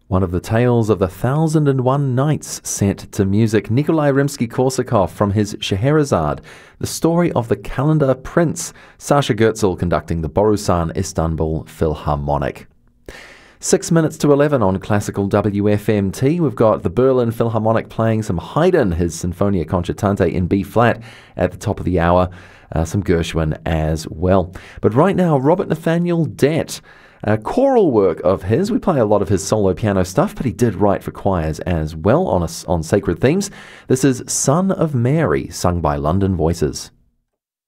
One of the tales of the 1001 Nights set to music, Nikolai Rimsky-Korsakov from his Scheherazade, the story of the Calendar Prince, Sasha Goetzel conducting the Borusan Istanbul Philharmonic. 6 minutes to 11 on Classical WFMT. We've got the Berlin Philharmonic playing some Haydn, his Sinfonia Concertante in B-flat at the top of the hour. Some Gershwin as well. But right now, Robert Nathaniel Dett, choral work of his. We play a lot of his solo piano stuff, but he did write for choirs as well on sacred themes. This is Son of Mary, sung by London Voices.